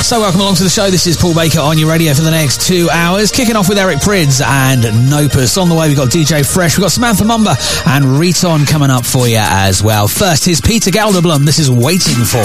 So welcome along to the show. This is Paul Baker on your radio for the next 2 hours. Kicking off with Eric Prydz and Nopus. On the way, we've got DJ Fresh, we've got Samantha Mumba and Riton coming up for you as well. First, here's Peter Gelderblom. This is Waiting For.